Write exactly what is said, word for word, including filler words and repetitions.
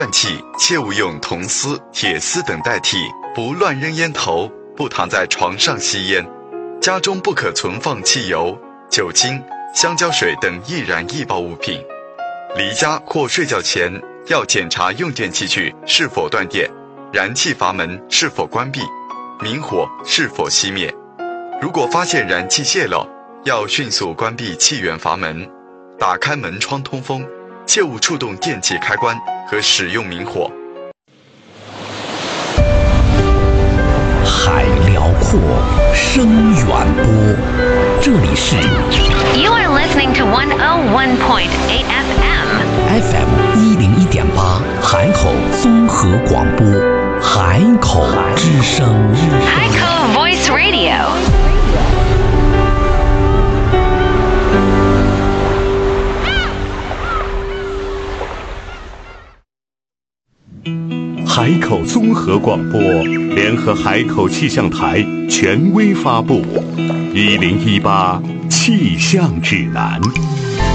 换气切勿用铜丝、铁丝等代替，不乱扔烟头，不躺在床上吸烟。家中不可存放汽油、酒精、香蕉水等易燃易爆物品。离家或睡觉前要检查用电器具是否断电，燃气阀门是否关闭，明火是否熄灭。如果发现燃气泄漏，要迅速关闭气源阀门，打开门窗通风，切勿触动电器开关和使用明火。 海辽阔，声远播，这里是 You are listening to one oh one point eight F M F M 一零一点八，海口综合广播，海口之声， 海口 Voice Radio。 海口综合广播联合海口气象台权威发布《一零一八气象指南》。